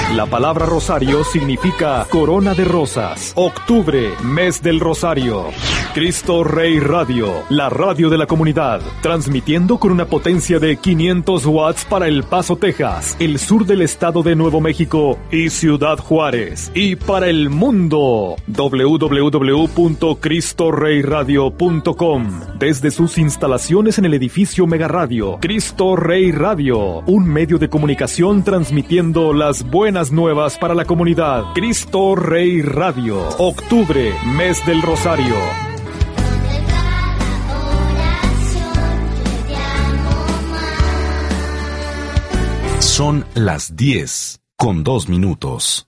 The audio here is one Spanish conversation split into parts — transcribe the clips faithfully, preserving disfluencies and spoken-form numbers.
La palabra rosario significa corona de rosas. Octubre, mes del rosario. Cristo Rey Radio, la radio de la comunidad, transmitiendo con una potencia de quinientos watts para El Paso, Texas, el sur del estado de Nuevo México y Ciudad Juárez, y para el mundo. doble u doble u doble u punto cristo rey radio punto com. Desde sus instalaciones en el edificio Mega Radio, Cristo Rey Radio, un medio de comunicación transmitiendo las buenas nuevas para la comunidad. Cristo Rey Radio, octubre, mes del rosario. Son las diez con dos minutos.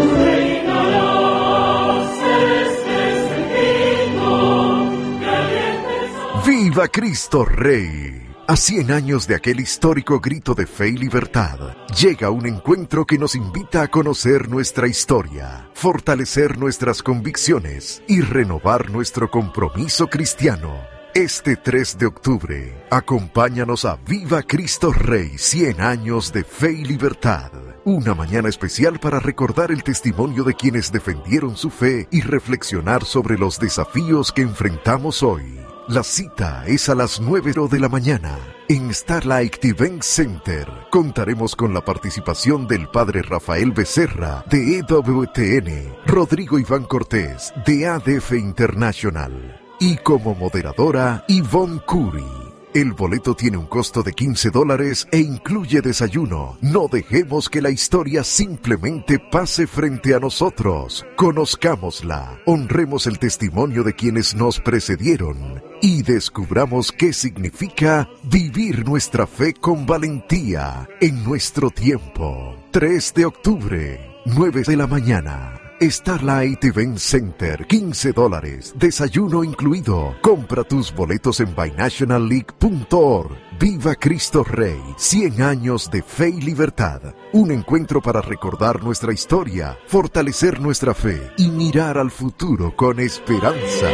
¡Viva Cristo Rey! A cien años de aquel histórico grito de fe y libertad, llega un encuentro que nos invita a conocer nuestra historia, fortalecer nuestras convicciones y renovar nuestro compromiso cristiano. Este tres de octubre, acompáñanos a Viva Cristo Rey, cien años de fe y libertad. Una mañana especial para recordar el testimonio de quienes defendieron su fe y reflexionar sobre los desafíos que enfrentamos hoy. La cita es a las nueve de la mañana en Starlight Event Center. Contaremos con la participación del padre Rafael Becerra de E W T N, Rodrigo Iván Cortés de A D F International y como moderadora Yvonne Curry. El boleto tiene un costo de quince dólares e incluye desayuno. No dejemos que la historia simplemente pase frente a nosotros. Conozcámosla, honremos el testimonio de quienes nos precedieron y descubramos qué significa vivir nuestra fe con valentía en nuestro tiempo. tres de octubre, nueve de la mañana. Starlight Event Center, quince dólares, desayuno incluido. Compra tus boletos en binational league punto org. Viva Cristo Rey, cien años de fe y libertad. Un encuentro para recordar nuestra historia, fortalecer nuestra fe y mirar al futuro con esperanza.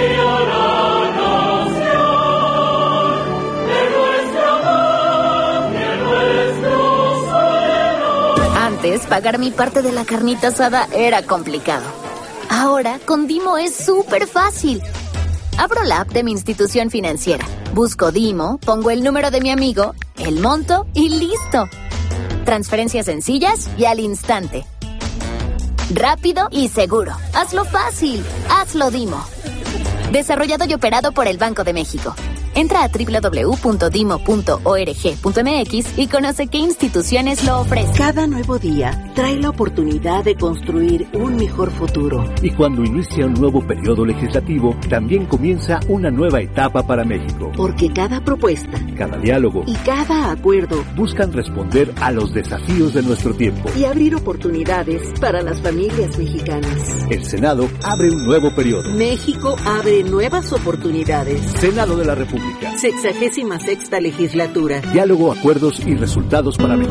Antes, pagar mi parte de la carnita asada era complicado. Ahora, con Dimo es súper fácil. Abro la app de mi institución financiera, busco Dimo, pongo el número de mi amigo, el monto y listo. Transferencias sencillas y al instante. Rápido y seguro. Hazlo fácil. Hazlo Dimo. Desarrollado y operado por el Banco de México. Entra a doble u doble u doble u punto dimo punto org punto eme equis y conoce qué instituciones lo ofrecen. Cada nuevo día trae la oportunidad de construir un mejor futuro. Y cuando inicia un nuevo periodo legislativo, también comienza una nueva etapa para México. Porque cada propuesta, cada diálogo y cada acuerdo buscan responder a los desafíos de nuestro tiempo y abrir oportunidades para las familias mexicanas. El Senado abre un nuevo periodo. México abre nuevas oportunidades. Senado de la República. Sexagésima sexta legislatura. Diálogo, acuerdos y resultados para México.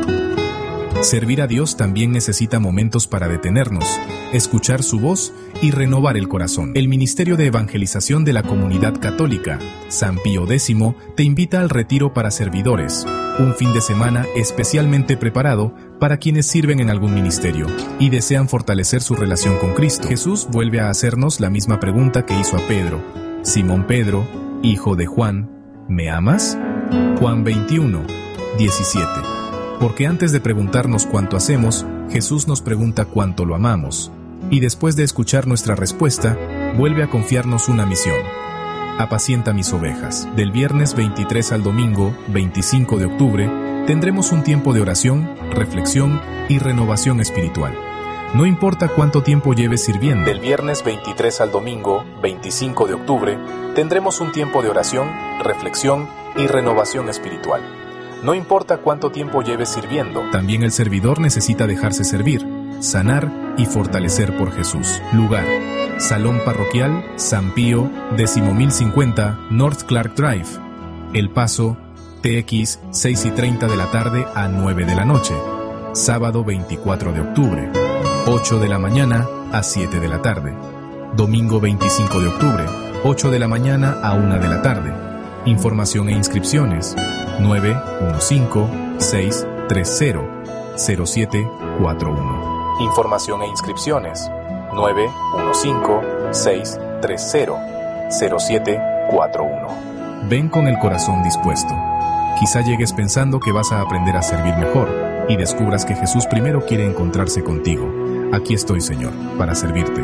Servir a Dios también necesita momentos para detenernos, escuchar su voz y renovar el corazón. El Ministerio de Evangelización de la Comunidad Católica, San Pío X, te invita al retiro para servidores, un fin de semana especialmente preparado para quienes sirven en algún ministerio y desean fortalecer su relación con Cristo. Jesús vuelve a hacernos la misma pregunta que hizo a Pedro. Simón Pedro, hijo de Juan, ¿me amas? Juan veintiuno, diecisiete. Porque antes de preguntarnos cuánto hacemos, Jesús nos pregunta cuánto lo amamos. Y después de escuchar nuestra respuesta, vuelve a confiarnos una misión. Apacienta mis ovejas. Del viernes veintitrés al domingo veinticinco de octubre, tendremos un tiempo de oración, reflexión y renovación espiritual. No importa cuánto tiempo lleves sirviendo. Del viernes veintitrés al domingo veinticinco de octubre, tendremos un tiempo de oración, reflexión y renovación espiritual. No importa cuánto tiempo lleves sirviendo. También el servidor necesita dejarse servir, sanar y fortalecer por Jesús. Lugar: Salón Parroquial San Pío, décimo mil cincuenta North Clark Drive, El Paso, T X, seis y treinta de la tarde a nueve de la noche. Sábado veinticuatro de octubre, ocho de la mañana a siete de la tarde. Domingo veinticinco de octubre, ocho de la mañana a una de la tarde. Información e inscripciones nueve uno cinco, seis tres cero, cero siete cuatro uno. Información e inscripciones nueve uno cinco, seis tres cero, cero siete cuatro uno. Ven con el corazón dispuesto. Quizá llegues pensando que vas a aprender a servir mejor y descubras que Jesús primero quiere encontrarse contigo. Aquí estoy, Señor, para servirte.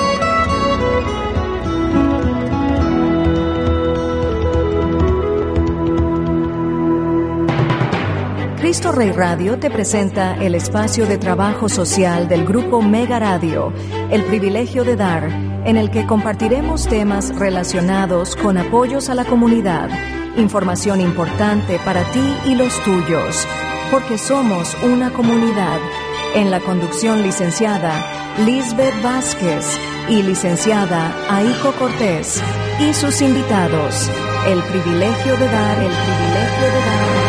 Cristo Rey Radio te presenta el espacio de trabajo social del Grupo Mega Radio, El Privilegio de Dar, en el que compartiremos temas relacionados con apoyos a la comunidad, información importante para ti y los tuyos, porque somos una comunidad. En la conducción, licenciada Lisbeth Vázquez y licenciada Aiko Cortés, y sus invitados. El privilegio de dar, el privilegio de dar.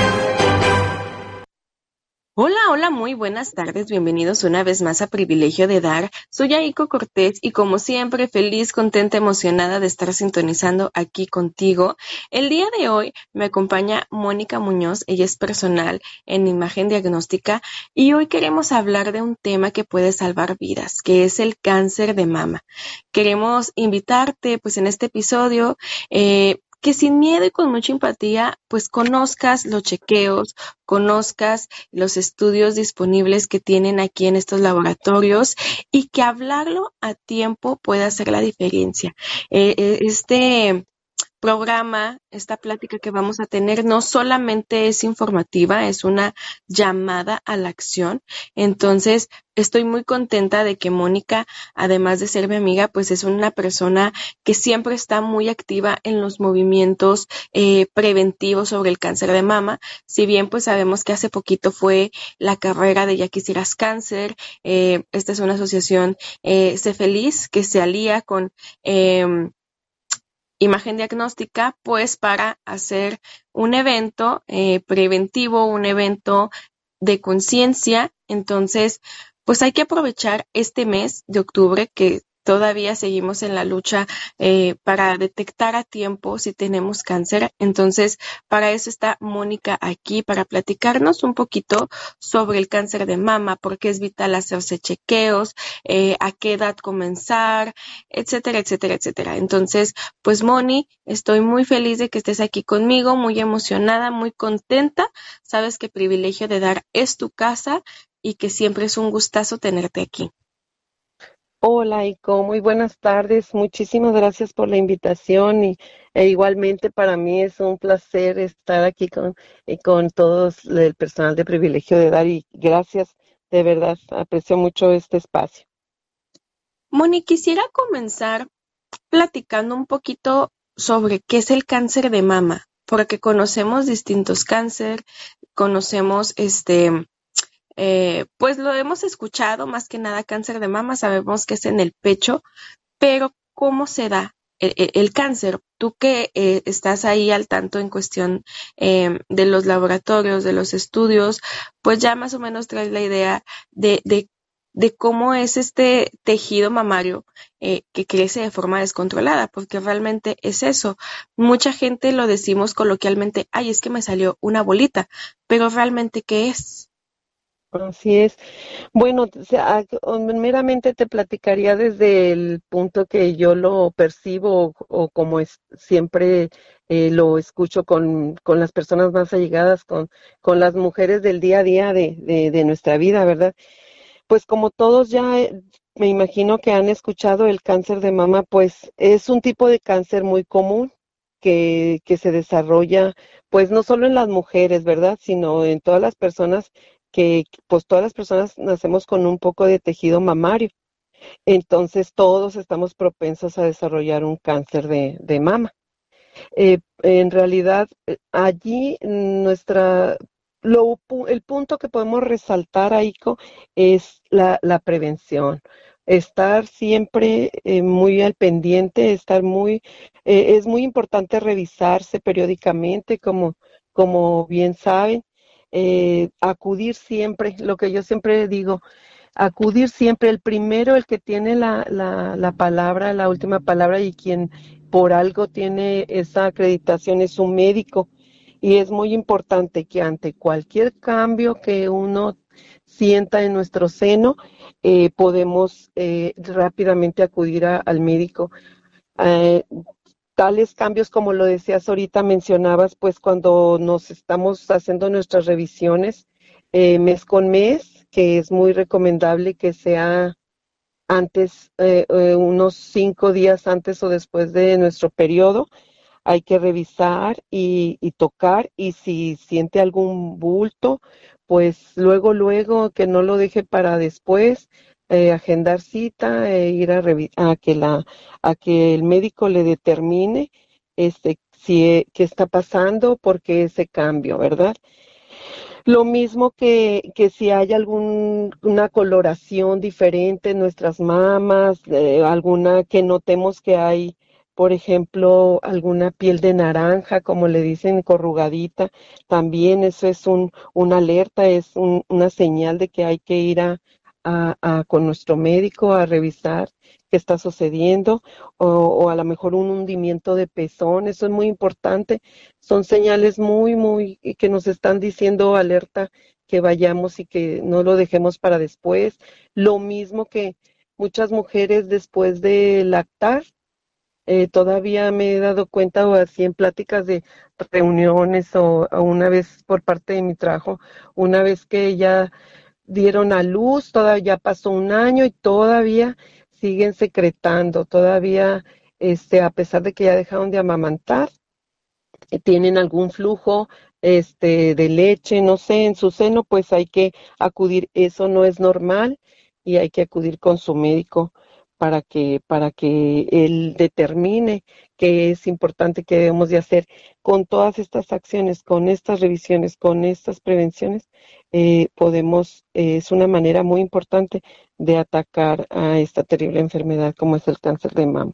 Hola, hola, muy buenas tardes, bienvenidos una vez más a Privilegio de Dar. Soy Aiko Cortés y como siempre feliz, contenta, emocionada de estar sintonizando aquí contigo. El día de hoy me acompaña Mónica Muñoz, ella es personal en imagen diagnóstica y hoy queremos hablar de un tema que puede salvar vidas, que es el cáncer de mama. Queremos invitarte pues en este episodio eh, que sin miedo y con mucha empatía, pues conozcas los chequeos, conozcas los estudios disponibles que tienen aquí en estos laboratorios y que hablarlo a tiempo puede hacer la diferencia. Eh, este programa, esta plática que vamos a tener no solamente es informativa, es una llamada a la acción. Entonces, estoy muy contenta de que Mónica, además de ser mi amiga, pues es una persona que siempre está muy activa en los movimientos eh, preventivos sobre el cáncer de mama. Si bien pues sabemos que hace poquito fue la carrera de Ya Quisieras Cáncer, eh, esta es una asociación eh, Sé Feliz que se alía con eh, Imagen Diagnóstica, pues para hacer un evento eh, preventivo, un evento de conciencia. Entonces, pues hay que aprovechar este mes de octubre que todavía seguimos en la lucha eh, para detectar a tiempo si tenemos cáncer. Entonces, para eso está Mónica aquí, para platicarnos un poquito sobre el cáncer de mama, por qué es vital hacerse chequeos, eh, a qué edad comenzar, etcétera, etcétera, etcétera. Entonces, pues Moni, estoy muy feliz de que estés aquí conmigo, muy emocionada, muy contenta. Sabes que Privilegio de Dar es tu casa y que siempre es un gustazo tenerte aquí. Hola, Aiko, muy buenas tardes. Muchísimas gracias por la invitación y e igualmente para mí es un placer estar aquí con, y con todos el personal de Privilegio de Dar y gracias, de verdad, aprecio mucho este espacio. Moni, quisiera comenzar platicando un poquito sobre qué es el cáncer de mama, porque conocemos distintos cáncer, conocemos este... Eh, pues lo hemos escuchado, más que nada cáncer de mama, sabemos que es en el pecho, pero ¿cómo se da el, el, el cáncer? Tú que eh, estás ahí al tanto en cuestión eh, de los laboratorios, de los estudios, pues ya más o menos traes la idea de, de, de cómo es este tejido mamario eh, que crece de forma descontrolada, porque realmente es eso. Mucha gente lo decimos coloquialmente, ay, es que me salió una bolita, pero realmente ¿qué es? Así es. Bueno, o sea, meramente te platicaría desde el punto que yo lo percibo o, o como es, siempre eh, lo escucho con, con las personas más allegadas, con, con las mujeres del día a día de, de, de nuestra vida, ¿verdad? Pues como todos ya eh, me imagino que han escuchado el cáncer de mama, pues es un tipo de cáncer muy común que, que se desarrolla, pues no solo en las mujeres, ¿verdad? Sino en todas las personas que pues todas las personas nacemos con un poco de tejido mamario, entonces todos estamos propensos a desarrollar un cáncer de, de mama. Eh, en realidad, allí nuestra, lo, el punto que podemos resaltar, Aiko, es la, la prevención. Estar siempre eh, muy al pendiente, estar muy, eh, es muy importante revisarse periódicamente, como, como bien saben. Eh, acudir siempre, lo que yo siempre digo, acudir siempre, el primero, el que tiene la, la, la palabra, la última palabra y quien por algo tiene esa acreditación es un médico. Y es muy importante que ante cualquier cambio que uno sienta en nuestro seno, eh, podemos eh, rápidamente acudir a, al médico. Eh, tales cambios, como lo decías ahorita, mencionabas, pues cuando nos estamos haciendo nuestras revisiones eh, mes con mes, que es muy recomendable que sea antes, eh, eh, unos cinco días antes o después de nuestro periodo. Hay que revisar y, y tocar, y si siente algún bulto, pues luego, luego, que no lo deje para después, eh, agendar cita, e ir a, revi- a que la, a que el médico le determine este, si, eh, qué está pasando, por qué ese cambio, ¿verdad? Lo mismo que, que si hay alguna coloración diferente en nuestras mamas, eh, alguna que notemos que hay, por ejemplo, alguna piel de naranja, como le dicen, corrugadita, también eso es un, una alerta, es un, una señal de que hay que ir a, a, a con nuestro médico a revisar qué está sucediendo, o, o a lo mejor un hundimiento de pezón, eso es muy importante. Son señales muy, muy, que nos están diciendo alerta que vayamos y que no lo dejemos para después. Lo mismo que muchas mujeres después de lactar, eh, todavía me he dado cuenta, o así en pláticas de reuniones, o, o una vez por parte de mi trabajo, una vez que ya dieron a luz, todavía pasó un año y todavía siguen secretando, todavía, este, a pesar de que ya dejaron de amamantar, tienen algún flujo este de leche, no sé, en su seno, pues hay que acudir, eso no es normal, y hay que acudir con su médico para que para que él determine qué es importante que debemos de hacer. Con todas estas acciones, con estas revisiones, con estas prevenciones, eh, podemos, eh, es una manera muy importante de atacar a esta terrible enfermedad como es el cáncer de mama.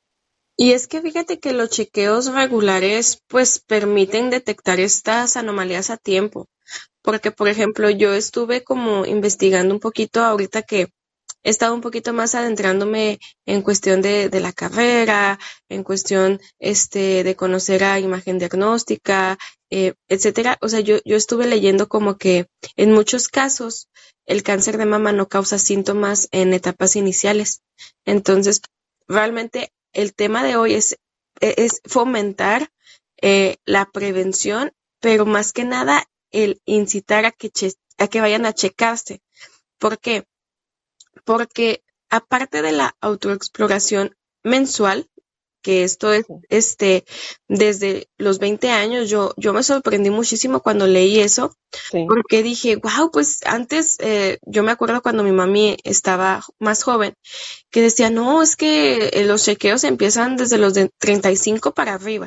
Y es que fíjate que los chequeos regulares pues permiten detectar estas anomalías a tiempo, porque por ejemplo yo estuve como investigando un poquito ahorita que he estado un poquito más adentrándome en cuestión de, de la carrera, en cuestión este de conocer a imagen diagnóstica, eh, etcétera. O sea, yo, yo estuve leyendo como que en muchos casos el cáncer de mama no causa síntomas en etapas iniciales. Entonces, realmente el tema de hoy es, es fomentar eh, la prevención, pero más que nada el incitar a que, che, a que vayan a checarse. ¿Por qué? Porque aparte de la autoexploración mensual, que esto es este desde los veinte años, yo yo me sorprendí muchísimo cuando leí eso, sí. Porque dije, wow, pues antes eh, yo me acuerdo cuando mi mami estaba más joven, que decía, no, es que eh, los chequeos empiezan desde los de treinta y cinco para arriba.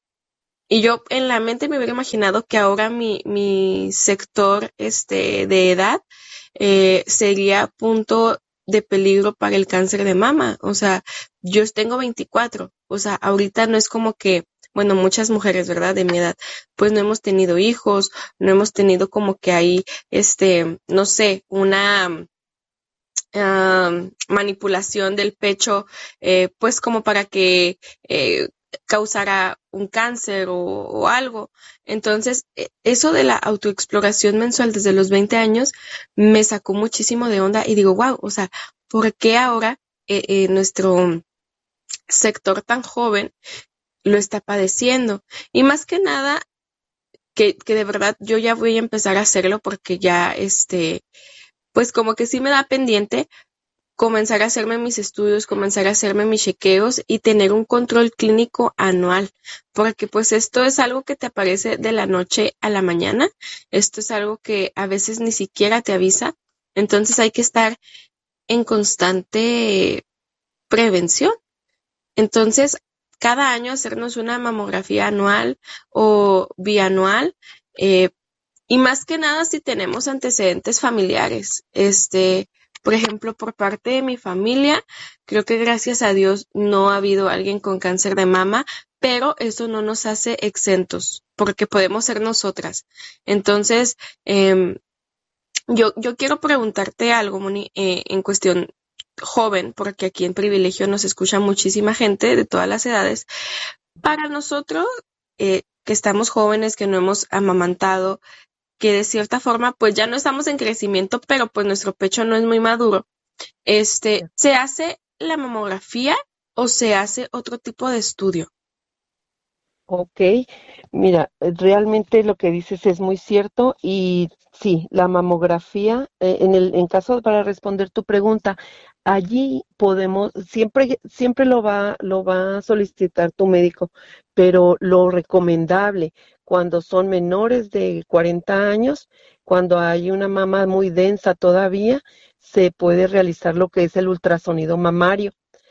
Y yo en la mente me hubiera imaginado que ahora mi mi sector este de edad eh, sería punto de peligro para el cáncer de mama. O sea, yo tengo veinticuatro. O sea, ahorita no es como que, bueno, muchas mujeres, ¿verdad? De mi edad, pues no hemos tenido hijos, no hemos tenido como que ahí, este, no sé, una uh, manipulación del pecho, eh, pues como para que eh, causara un cáncer o, o algo. Entonces, eso de la autoexploración mensual desde los veinte años me sacó muchísimo de onda y digo, wow, o sea, ¿por qué ahora eh, eh, nuestro sector tan joven lo está padeciendo? Y más que nada, que, que de verdad yo ya voy a empezar a hacerlo porque ya, este, pues como que sí me da pendiente comenzar a hacerme mis estudios, comenzar a hacerme mis chequeos y tener un control clínico anual, porque pues esto es algo que te aparece de la noche a la mañana, esto es algo que a veces ni siquiera te avisa, entonces hay que estar en constante prevención. Entonces, cada año hacernos una mamografía anual o bianual, eh, y más que nada si tenemos antecedentes familiares, este, por ejemplo, por parte de mi familia, creo que gracias a Dios no ha habido alguien con cáncer de mama, pero eso no nos hace exentos, porque podemos ser nosotras. Entonces, eh, yo, yo quiero preguntarte algo, Moni, eh, en cuestión joven, porque aquí en Privilegio nos escucha muchísima gente de todas las edades. Para nosotros, eh, que estamos jóvenes, que no hemos amamantado, que de cierta forma pues ya no estamos en crecimiento, pero pues nuestro pecho no es muy maduro. Este, ¿se hace la mamografía o se hace otro tipo de estudio? Ok, mira, realmente lo que dices es muy cierto y sí, la mamografía, eh, en el en caso para responder tu pregunta, allí podemos, siempre, siempre lo va, lo va a solicitar tu médico, pero lo recomendable cuando son menores de cuarenta años, cuando hay una mama muy densa todavía, se puede realizar lo que es el ultrasonido mamario.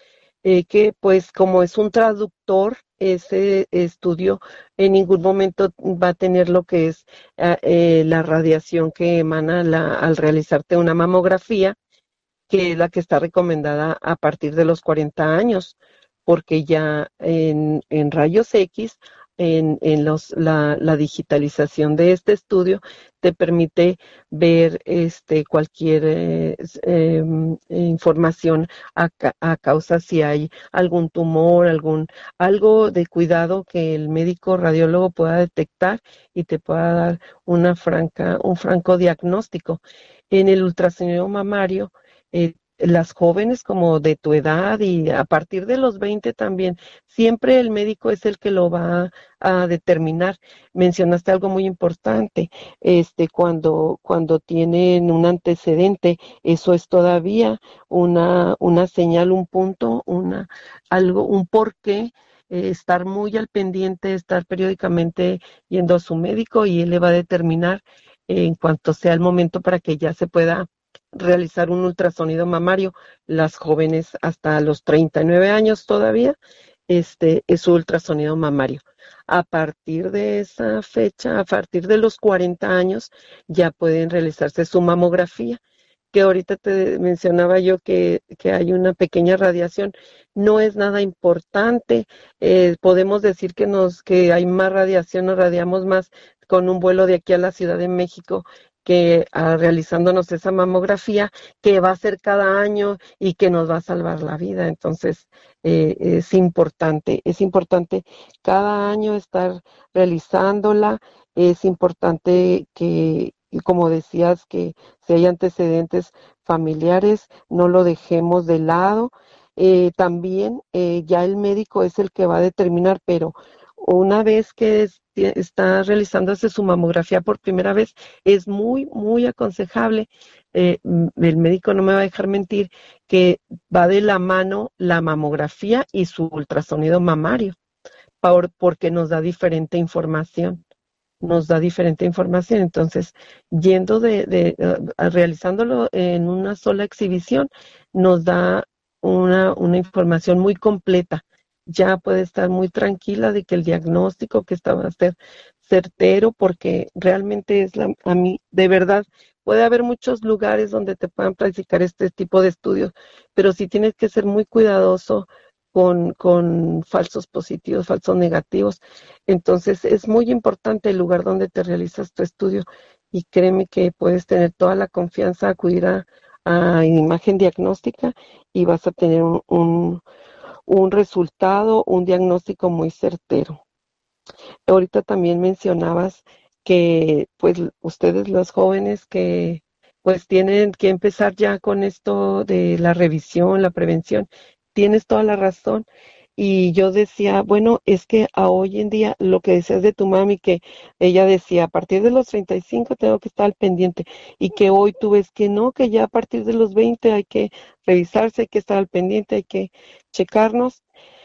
Eh, que pues como es un traductor, ese estudio en ningún momento va a tener lo que es eh, eh, la radiación que emana la, al realizarte una mamografía, que es la que está recomendada a partir de los cuarenta años, porque ya en, en rayos X, en, en los, la, la digitalización de este estudio, te permite ver este, cualquier eh, eh, información a, a causa si hay algún tumor, algún algo de cuidado que el médico radiólogo pueda detectar y te pueda dar una franca, un franco diagnóstico. En el ultrasonido mamario, eh, las jóvenes como de tu edad y a partir de los veinte también, siempre el médico es el que lo va a determinar. Mencionaste algo muy importante, este, cuando, cuando tienen un antecedente, eso es todavía una, una señal, un punto, una, algo, un porqué. Eh, estar muy al pendiente, estar periódicamente yendo a su médico y él le va a determinar eh, en cuanto sea el momento para que ya se pueda realizar un ultrasonido mamario. Las jóvenes hasta los treinta y nueve años todavía, este es su ultrasonido mamario. A partir de esa fecha, a partir de los cuarenta años, ya pueden realizarse su mamografía, que ahorita te mencionaba yo que, que hay una pequeña radiación. No es nada importante, eh, podemos decir que, nos, que hay más radiación, nos radiamos más con un vuelo de aquí a la Ciudad de México que a, realizándonos esa mamografía que va a ser cada año y que nos va a salvar la vida. Entonces eh, es importante, es importante cada año estar realizándola, es importante que, como decías, que si hay antecedentes familiares, no lo dejemos de lado. Eh, también eh, ya el médico es el que va a determinar, pero una vez que es, está realizándose su mamografía por primera vez, es muy, muy aconsejable, eh, el médico no me va a dejar mentir, que va de la mano la mamografía y su ultrasonido mamario, por, porque nos da diferente información, nos da diferente información. Entonces, yendo de, de uh, realizándolo en una sola exhibición, nos da una, una información muy completa. Ya puede estar muy tranquila de que el diagnóstico que está va a ser certero, porque realmente es la, a mí, de verdad, puede haber muchos lugares donde te puedan practicar este tipo de estudios, pero sí tienes que ser muy cuidadoso con, con falsos positivos, falsos negativos. Entonces es muy importante el lugar donde te realizas tu estudio y créeme que puedes tener toda la confianza, acudir a, a imagen diagnóstica y vas a tener un, un un resultado, un diagnóstico muy certero. Ahorita también mencionabas que pues ustedes los jóvenes que pues tienen que empezar ya con esto de la revisión, la prevención, tienes toda la razón. Y yo decía, bueno, es que a hoy en día, lo que decías de tu mami, que ella decía, a partir de los treinta y cinco tengo que estar al pendiente, y que hoy tú ves que no, que ya a partir de los veinte hay que revisarse, hay que estar al pendiente, hay que checarnos.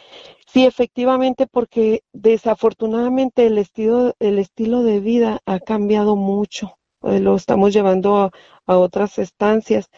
Sí, efectivamente, porque desafortunadamente el estilo, el estilo de vida ha cambiado mucho. Eh, lo estamos llevando a, a otras estancias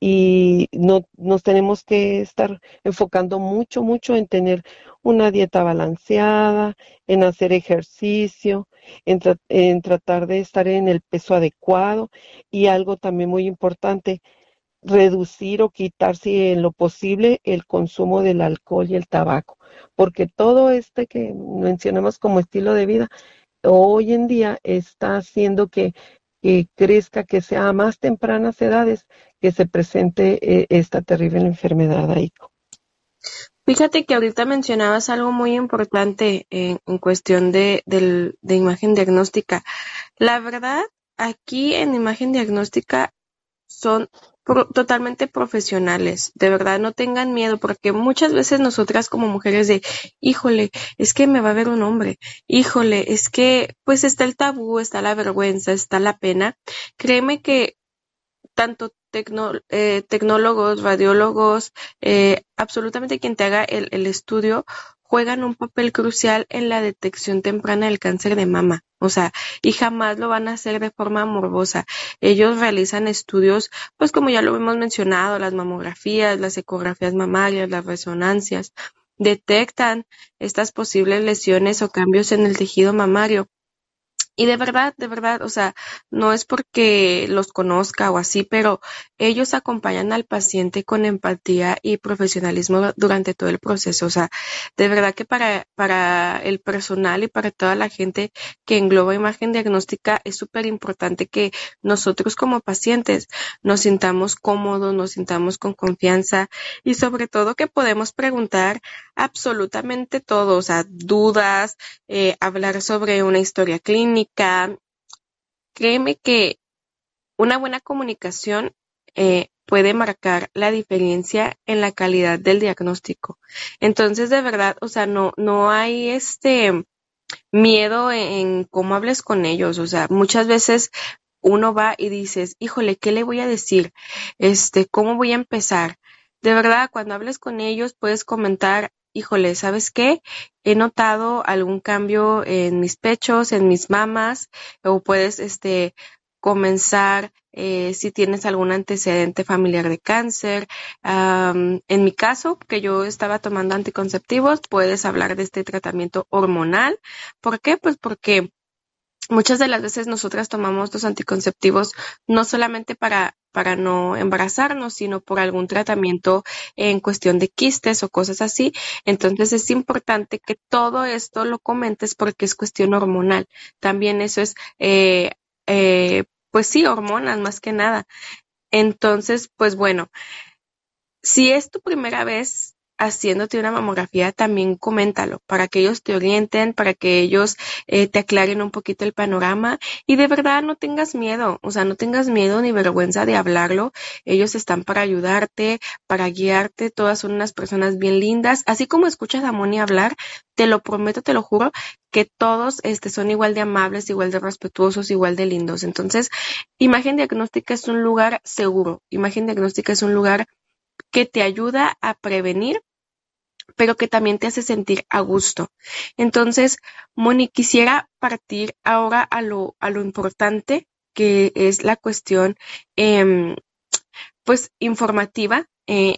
y no, nos tenemos que estar enfocando mucho, mucho en tener una dieta balanceada, en hacer ejercicio, en, tra- en tratar de estar en el peso adecuado y algo también muy importante, reducir o quitar, si en lo posible, el consumo del alcohol y el tabaco, porque todo este que mencionamos como estilo de vida hoy en día está haciendo que, que crezca, que sea a más tempranas edades que se presente eh, esta terrible enfermedad, Aiko. Fíjate que ahorita mencionabas algo muy importante en, en cuestión de, del- de imagen diagnóstica. La verdad, aquí en imagen diagnóstica son pro- totalmente profesionales. De verdad, no tengan miedo, porque muchas veces nosotras como mujeres de, híjole, es que me va a ver un hombre, híjole, es que pues está el tabú, está la vergüenza, está la pena. Créeme que tanto tecno- eh, tecnólogos, radiólogos, eh, absolutamente quien te haga el, el estudio, juegan un papel crucial en la detección temprana del cáncer de mama. O sea, y jamás lo van a hacer de forma morbosa. Ellos realizan estudios, pues como ya lo hemos mencionado, las mamografías, las ecografías mamarias, las resonancias, detectan estas posibles lesiones o cambios en el tejido mamario. Y de verdad, de verdad, o sea, no es porque los conozca o así, pero ellos acompañan al paciente con empatía y profesionalismo durante todo el proceso. O sea, de verdad que para, para el personal y para toda la gente que engloba imagen diagnóstica es súper importante que nosotros como pacientes nos sintamos cómodos, nos sintamos con confianza y sobre todo que podemos preguntar absolutamente todo, o sea, dudas, eh, hablar sobre una historia clínica. Créeme que una buena comunicación eh, puede marcar la diferencia en la calidad del diagnóstico. Entonces, de verdad, o sea, no, no hay este miedo en, en cómo hables con ellos. O sea, muchas veces uno va y dices, híjole, ¿qué le voy a decir? Este, ¿cómo voy a empezar? De verdad, cuando hables con ellos, puedes comentar, híjole, ¿sabes qué? He notado algún cambio en mis pechos, en mis mamas, o puedes, este, comenzar eh, si tienes algún antecedente familiar de cáncer. Um, en mi caso, que yo estaba tomando anticonceptivos, puedes hablar de este tratamiento hormonal. ¿Por qué? Pues porque muchas de las veces nosotras tomamos los anticonceptivos no solamente para, para no embarazarnos, sino por algún tratamiento en cuestión de quistes o cosas así. Entonces es importante que todo esto lo comentes porque es cuestión hormonal. También eso es, eh, eh, pues sí, hormonas más que nada. Entonces, pues bueno, si es tu primera vez haciéndote una mamografía, también coméntalo para que ellos te orienten, para que ellos eh, te aclaren un poquito el panorama y de verdad no tengas miedo, o sea, no tengas miedo ni vergüenza de hablarlo. Ellos están para ayudarte, para guiarte, todas son unas personas bien lindas. Así como escuchas a Moni hablar, te lo prometo, te lo juro, que todos este, son igual de amables, igual de respetuosos, igual de lindos. Entonces, Imagen Diagnóstica es un lugar seguro, Imagen Diagnóstica es un lugar que te ayuda a prevenir, pero que también te hace sentir a gusto. Entonces, Moni, quisiera partir ahora a lo, a lo importante que es la cuestión, eh, pues, informativa. Eh,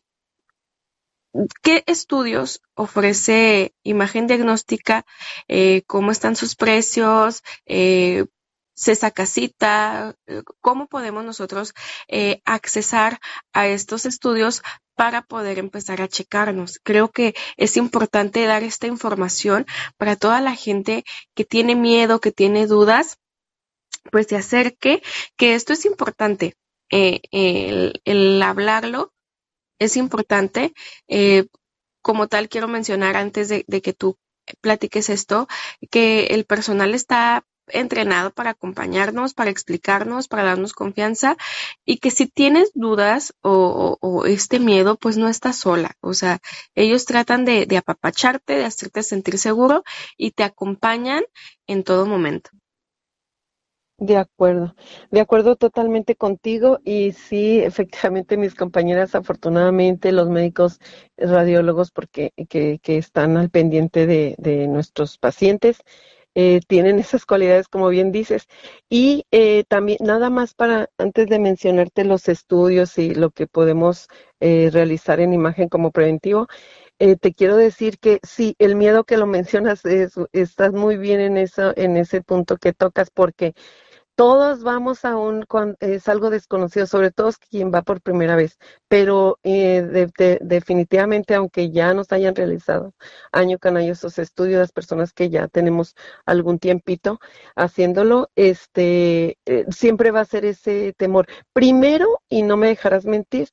¿Qué estudios ofrece Imagen Diagnóstica? Eh, ¿Cómo están sus precios? Eh, ¿Se saca cita? ¿Cómo podemos nosotros eh, accesar a estos estudios para poder empezar a checarnos? Creo que es importante dar esta información para toda la gente que tiene miedo, que tiene dudas, pues se acerque, que esto es importante, eh, el, el hablarlo es importante. Eh, como tal, quiero mencionar antes de, de que tú platiques esto, que el personal está entrenado para acompañarnos, para explicarnos, para darnos confianza y que si tienes dudas o, o, o este miedo, pues no estás sola. O sea, ellos tratan de, de apapacharte, de hacerte sentir seguro y te acompañan en todo momento. De acuerdo, de acuerdo totalmente contigo y sí, efectivamente mis compañeras, afortunadamente los médicos radiólogos porque que, que están al pendiente de, de nuestros pacientes, eh, tienen esas cualidades como bien dices y eh, también nada más para antes de mencionarte los estudios y lo que podemos eh, realizar en imagen como preventivo. Eh, te quiero decir que sí, el miedo que lo mencionas es, estás muy bien en eso, en ese punto que tocas porque todos vamos a un, cuando es algo desconocido, sobre todo quien va por primera vez, pero eh, de, de, definitivamente, aunque ya nos hayan realizado año con año esos estudios, las personas que ya tenemos algún tiempito haciéndolo, este, eh, siempre va a ser ese temor. Primero, y no me dejarás mentir,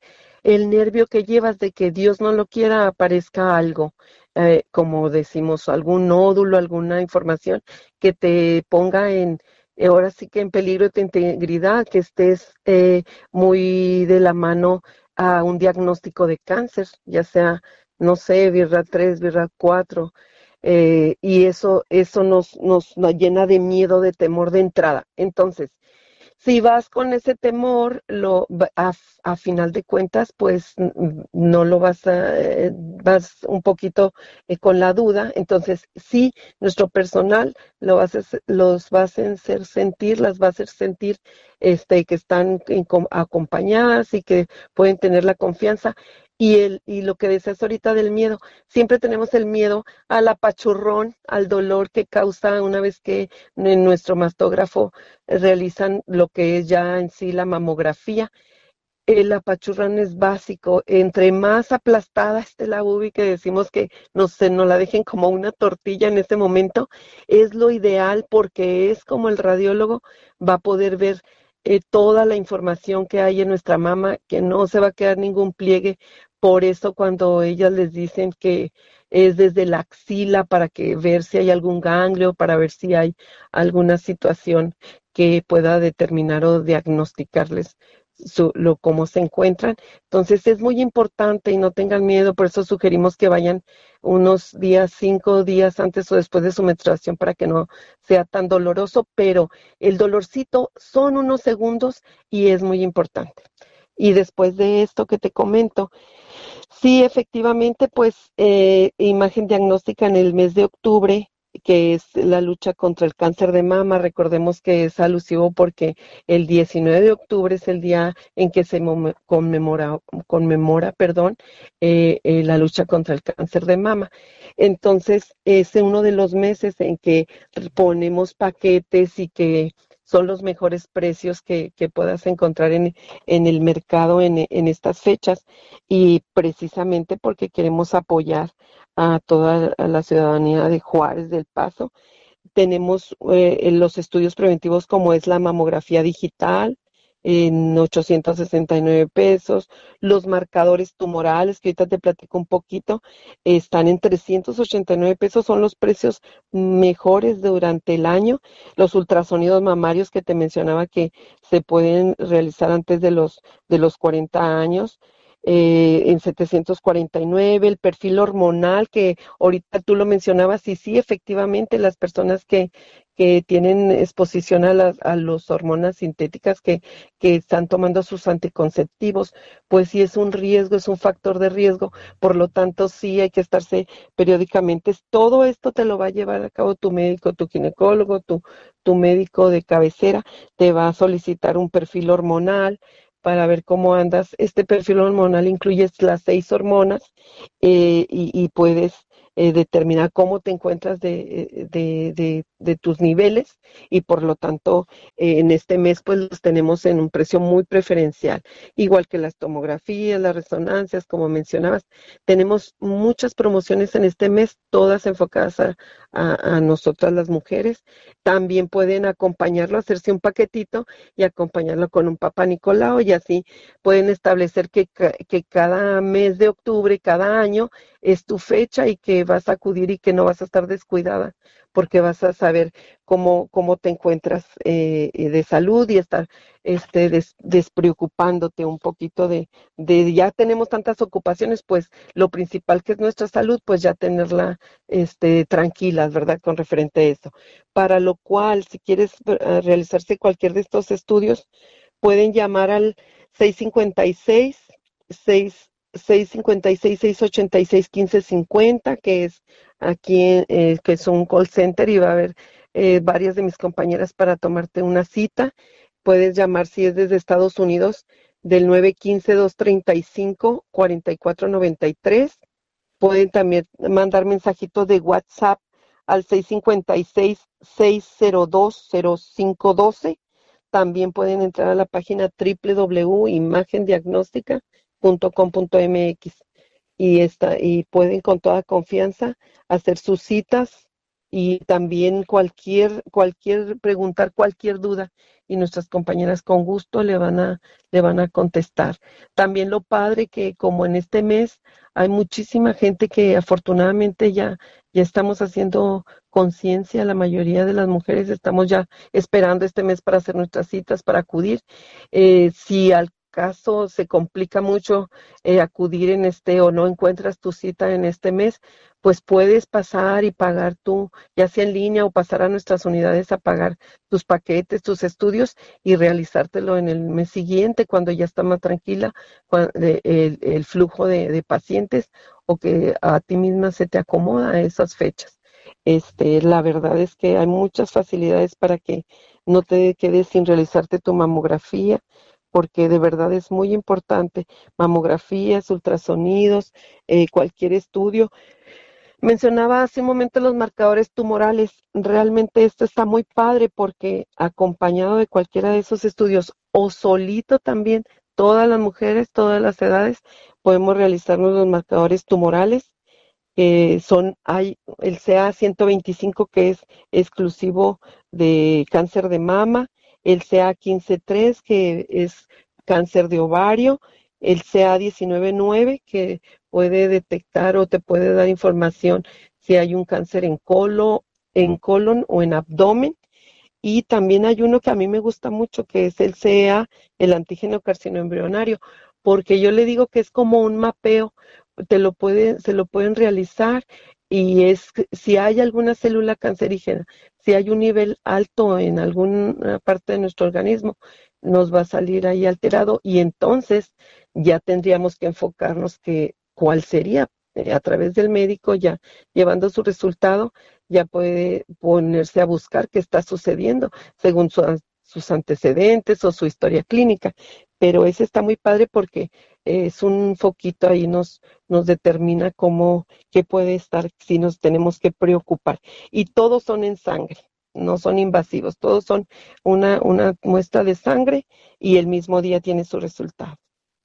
el nervio que llevas de que Dios no lo quiera aparezca algo, eh, como decimos, algún nódulo, alguna información que te ponga en, eh, ahora sí que en peligro de tu integridad, que estés eh, muy de la mano a un diagnóstico de cáncer, ya sea, no sé, virra tres, virra cuatro, eh, y eso, eso nos, nos, nos llena de miedo, de temor de entrada. Entonces, si vas con ese temor, lo, a, a final de cuentas, pues no lo vas a, eh, vas un poquito eh, con la duda. Entonces, sí, nuestro personal lo va a hacer, los va a hacer sentir, las va a hacer sentir este, que están en, acompañadas y que pueden tener la confianza. Y, el, y lo que decías ahorita del miedo, siempre tenemos el miedo al apachurrón, al dolor que causa una vez que en nuestro mastógrafo realizan lo que es ya en sí la mamografía. El apachurrón es básico, entre más aplastada esté la bubi, que decimos que no se nos la dejen como una tortilla en ese momento, es lo ideal porque es como el radiólogo va a poder ver eh, toda la información que hay en nuestra mama, que no se va a quedar ningún pliegue. Por eso cuando ellas les dicen que es desde la axila para que ver si hay algún ganglio, para ver si hay alguna situación que pueda determinar o diagnosticarles su, lo, cómo se encuentran. Entonces es muy importante y no tengan miedo, por eso sugerimos que vayan unos días, cinco días antes o después de su menstruación para que no sea tan doloroso, pero el dolorcito son unos segundos y es muy importante. Y después de esto que te comento, sí, efectivamente, pues eh, imagen diagnóstica en el mes de octubre, que es la lucha contra el cáncer de mama. Recordemos que es alusivo porque el diecinueve de octubre es el día en que se conmemora, conmemora perdón, eh, eh, la lucha contra el cáncer de mama. Entonces, es uno de los meses en que ponemos paquetes y que son los mejores precios que, que puedas encontrar en, en el mercado en, en estas fechas, y precisamente porque queremos apoyar a toda la ciudadanía de Juárez del Paso. Tenemos eh, los estudios preventivos como es la mamografía digital en ochocientos sesenta y nueve pesos, los marcadores tumorales, que ahorita te platico un poquito, están en trescientos ochenta y nueve pesos, son los precios mejores durante el año. Los ultrasonidos mamarios que te mencionaba que se pueden realizar antes de los, de los cuarenta años, Eh, en setecientos cuarenta y nueve, el perfil hormonal que ahorita tú lo mencionabas, y sí, efectivamente las personas que, que tienen exposición a las a las hormonas sintéticas que, que están tomando sus anticonceptivos, pues sí es un riesgo, es un factor de riesgo, por lo tanto sí hay que estarse periódicamente. Todo esto te lo va a llevar a cabo tu médico, tu ginecólogo, tu, tu médico de cabecera, te va a solicitar un perfil hormonal para ver cómo andas. Este perfil hormonal incluye las seis hormonas eh, y, y puedes eh, determinar cómo te encuentras de, de, de, de tus niveles, y por lo tanto eh, en este mes pues los tenemos en un precio muy preferencial, igual que las tomografías, las resonancias, como mencionabas. Tenemos muchas promociones en este mes, todas enfocadas a, a, a nosotras las mujeres. También pueden acompañarlo, hacerse un paquetito y acompañarlo con un Papá Nicolau, y así pueden establecer que, que cada mes de octubre, cada año, es tu fecha y que vas a acudir y que no vas a estar descuidada, porque vas a saber cómo, cómo te encuentras eh, de salud y estar este, des, despreocupándote un poquito de, de, ya tenemos tantas ocupaciones, pues lo principal que es nuestra salud, pues ya tenerla este, tranquilas, ¿verdad? Con referente a eso. Para lo cual, si quieres realizarse cualquier de estos estudios, pueden llamar al seis cinco seis, seis cinco seis, seis ocho seis, uno cinco cinco cero, que es aquí, eh, que es un call center, y va a haber eh, varias de mis compañeras para tomarte una cita. Puedes llamar si es desde Estados Unidos del nueve uno cinco, dos tres cinco, cuatro cuatro nueve tres. Pueden también mandar mensajitos de WhatsApp al seis cinco seis, seis cero dos, cero cinco uno dos. También pueden entrar a la página doble u doble u doble u punto imagen diagnóstica punto com punto m x y, esta, y pueden con toda confianza hacer sus citas, y también cualquier, cualquier preguntar cualquier duda y nuestras compañeras con gusto le van a, le van a contestar. También lo padre que como en este mes hay muchísima gente que afortunadamente ya, ya estamos haciendo conciencia, la mayoría de las mujeres estamos ya esperando este mes para hacer nuestras citas, para acudir. Eh, si al caso se complica mucho eh, acudir en este o no encuentras tu cita en este mes, pues puedes pasar y pagar tú, ya sea en línea o pasar a nuestras unidades a pagar tus paquetes, tus estudios y realizártelo en el mes siguiente cuando ya está más tranquila cuando, el, el flujo de, de pacientes o que a ti misma se te acomoda a esas fechas. Este, la verdad es que hay muchas facilidades para que no te quedes sin realizarte tu mamografía, porque de verdad es muy importante. Mamografías, ultrasonidos, eh, cualquier estudio. Mencionaba hace un momento los marcadores tumorales. Realmente esto está muy padre porque acompañado de cualquiera de esos estudios o solito también, todas las mujeres, todas las edades, podemos realizarnos los marcadores tumorales. Eh, son, hay el C A ciento veinticinco que es exclusivo de cáncer de mama, el C A quince tres que es cáncer de ovario, el C A diecinueve nueve que puede detectar o te puede dar información si hay un cáncer en colon, en colon o en abdomen. Y también hay uno que a mí me gusta mucho, que es el C E A, el antígeno carcinoembrionario, porque yo le digo que es como un mapeo, te lo puede, se lo pueden realizar y es si hay alguna célula cancerígena, si hay un nivel alto en alguna parte de nuestro organismo, nos va a salir ahí alterado y entonces ya tendríamos que enfocarnos que cuál sería. A través del médico ya llevando su resultado, ya puede ponerse a buscar qué está sucediendo según su, sus antecedentes o su historia clínica. Pero ese está muy padre porque es un foquito ahí, nos, nos determina cómo, qué puede estar, si nos tenemos que preocupar. Y todos son en sangre, no son invasivos, todos son una, una muestra de sangre y el mismo día tiene su resultado.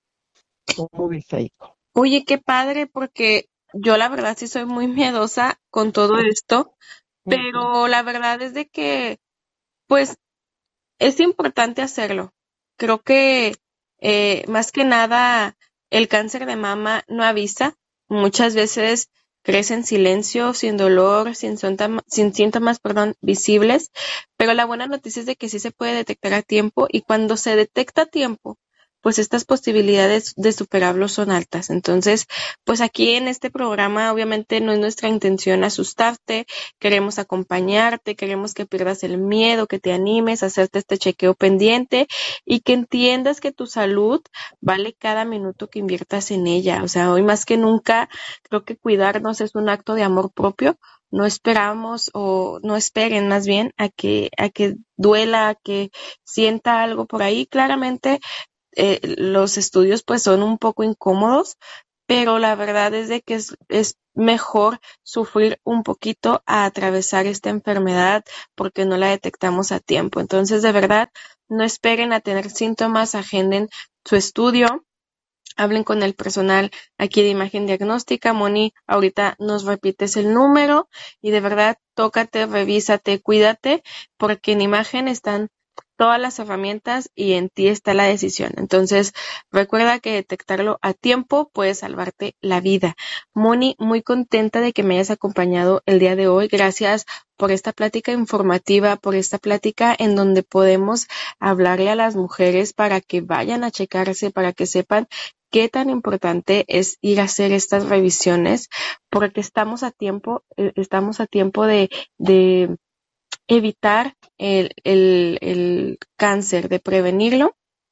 ¿Cómo ves, Aiko? Oye, qué padre, porque yo la verdad sí soy muy miedosa con todo esto, pero la verdad es de que, pues, es importante hacerlo. Creo que eh, más que nada el cáncer de mama no avisa. Muchas veces crece en silencio, sin dolor, sin síntomas, sin síntomas, perdón, visibles, pero la buena noticia es de que sí se puede detectar a tiempo y cuando se detecta a tiempo, pues estas posibilidades de superarlo son altas. Entonces, pues aquí en este programa obviamente no es nuestra intención asustarte, queremos acompañarte, queremos que pierdas el miedo, que te animes a hacerte este chequeo pendiente y que entiendas que tu salud vale cada minuto que inviertas en ella. O sea, hoy más que nunca creo que cuidarnos es un acto de amor propio. No esperamos o no esperen más bien a que, a que duela, a que sienta algo por ahí. Claramente Eh, los estudios pues son un poco incómodos, pero la verdad es de que es, es mejor sufrir un poquito a atravesar esta enfermedad porque no la detectamos a tiempo. Entonces, de verdad, no esperen a tener síntomas, agenden su estudio, hablen con el personal aquí de imagen diagnóstica. Moni, ahorita nos repites el número y de verdad, tócate, revísate, cuídate, porque en imagen están todas las herramientas y en ti está la decisión. Entonces, recuerda que detectarlo a tiempo puede salvarte la vida. Moni, muy contenta de que me hayas acompañado el día de hoy. Gracias por esta plática informativa, por esta plática en donde podemos hablarle a las mujeres para que vayan a checarse, para que sepan qué tan importante es ir a hacer estas revisiones, porque estamos a tiempo, estamos a tiempo de, de evitar el, el, el cáncer, de prevenirlo,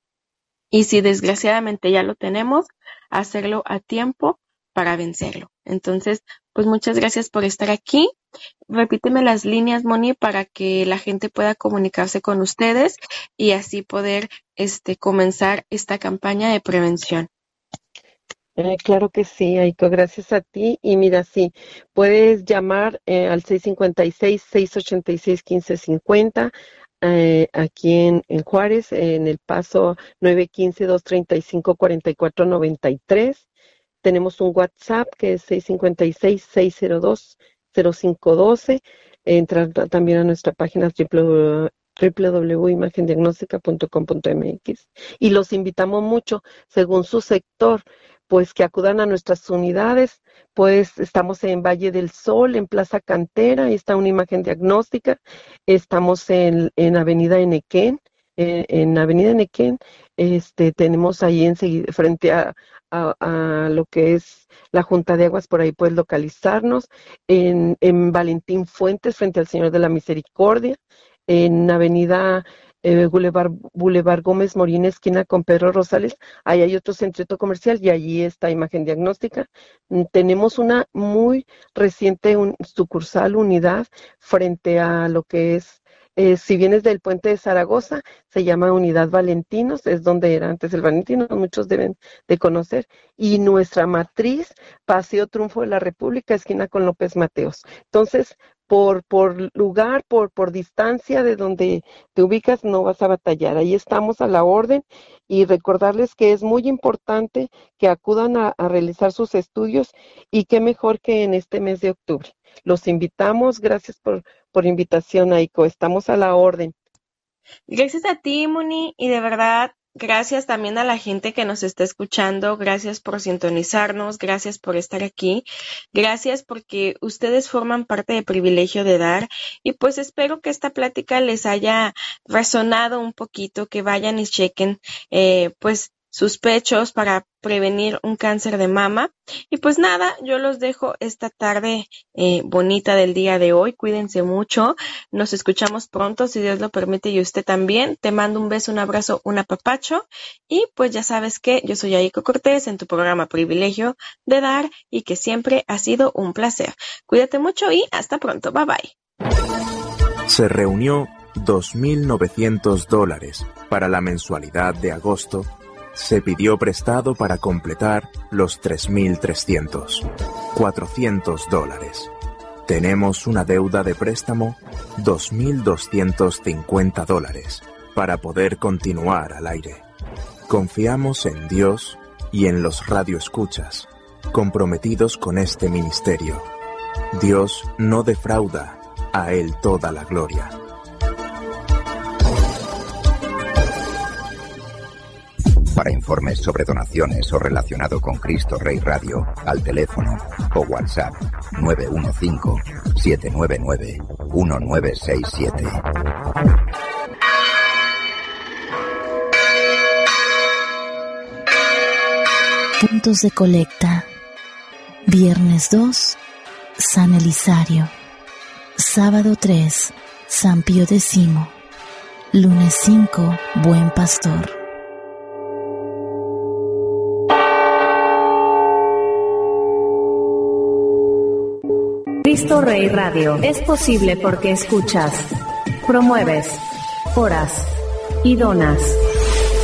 y si desgraciadamente ya lo tenemos, hacerlo a tiempo para vencerlo. Entonces, pues muchas gracias por estar aquí. Repíteme las líneas, Moni, para que la gente pueda comunicarse con ustedes y así poder este, comenzar esta campaña de prevención. Eh, claro que sí, Aiko, gracias a ti. Y mira, sí, puedes llamar eh, al seis cinco seis, seis ocho seis, uno cinco cinco cero eh, aquí en, en Juárez, en El Paso nueve uno cinco, dos tres cinco, cuatro cuatro nueve tres. Tenemos un WhatsApp que es seis cinco seis, seis cero dos, cero cinco uno dos. Entrar también a nuestra página doble u doble u doble u punto imagen diagnóstica punto com punto m x, y los invitamos mucho, según su sector, pues que acudan a nuestras unidades. Pues estamos en Valle del Sol, en Plaza Cantera, ahí está una imagen diagnóstica. Estamos en, en Avenida Enequén, eh, en Avenida Enequén, este, tenemos ahí enseguida, frente a, a, a lo que es la Junta de Aguas, por ahí puedes localizarnos. En, en Valentín Fuentes, frente al Señor de la Misericordia, en Avenida Eh, Boulevard, Boulevard Gómez Morín, esquina con Pedro Rosales, ahí hay otro centro comercial y allí está imagen diagnóstica. Tenemos una muy reciente un, sucursal, unidad, frente a lo que es, eh, si vienes del puente de Zaragoza, se llama Unidad Valentinos, es donde era antes el Valentino, muchos deben de conocer, y nuestra matriz, Paseo Triunfo de la República, esquina con López Mateos. Entonces, Por, por lugar, por, por distancia de donde te ubicas, no vas a batallar. Ahí estamos a la orden, y recordarles que es muy importante que acudan a, a realizar sus estudios, y qué mejor que en este mes de octubre. Los invitamos, gracias por, por invitación, Aiko, estamos a la orden. Gracias a ti, Moni, y de verdad, gracias también a la gente que nos está escuchando, gracias por sintonizarnos, gracias por estar aquí, gracias porque ustedes forman parte de Privilegio de Dar, y pues espero que esta plática les haya resonado un poquito, que vayan y chequen eh, pues sus pechos para prevenir un cáncer de mama. Y pues nada, yo los dejo esta tarde eh, bonita del día de hoy. Cuídense mucho. Nos escuchamos pronto, si Dios lo permite, y usted también. Te mando un beso, un abrazo, un apapacho. Y pues ya sabes que yo soy Aiko Cortés en tu programa Privilegio de Dar, y que siempre ha sido un placer. Cuídate mucho y hasta pronto. Bye bye. Se reunió dos mil novecientos dólares para la mensualidad de agosto. Se pidió prestado para completar los tres mil trescientos. cuatrocientos dólares. Tenemos una deuda de préstamo, dos mil doscientos cincuenta dólares, para poder continuar al aire. Confiamos en Dios y en los radioescuchas, comprometidos con este ministerio. Dios no defrauda, a Él toda la gloria. Para informes sobre donaciones o relacionado con Cristo Rey Radio, al teléfono o WhatsApp nueve uno cinco, siete nueve nueve, uno nueve seis siete. Puntos de colecta. Viernes dos, San Elisario. Sábado tres, San Pío X. Lunes cinco, Buen Pastor. Cristo Rey Radio es posible porque escuchas, promueves, oras y donas.